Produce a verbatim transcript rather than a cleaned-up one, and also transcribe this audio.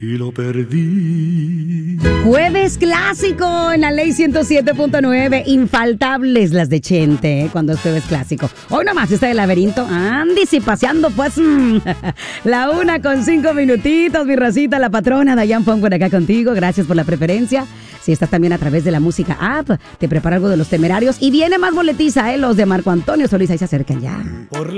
y lo perdí. Jueves clásico en la ley ciento siete punto nueve. Infaltables las de Chente, ¿eh? Cuando es jueves clásico. Hoy nomás está el laberinto. Andy, si paseando, pues. Mmm, la una con cinco minutitos, mi racita, la patrona Dayan Fong por acá contigo. Gracias por la preferencia. Si estás también a través de la música app, te preparo algo de Los Temerarios. Y viene más boletiza, ¿eh? Los de Marco Antonio Solís, ahí se acercan ya. Por